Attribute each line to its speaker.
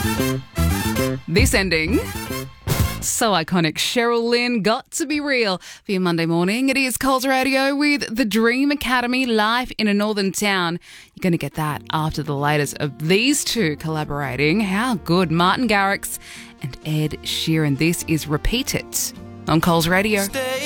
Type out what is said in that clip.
Speaker 1: This ending, so iconic. Cheryl Lynn, Got to Be Real. For your Monday morning, it is Coles Radio with the Dream Academy, live in a northern town. You're going to get that after the latest of these two collaborating. How good. Martin Garrix and Ed Sheeran. This is Repeat It on Coles Radio.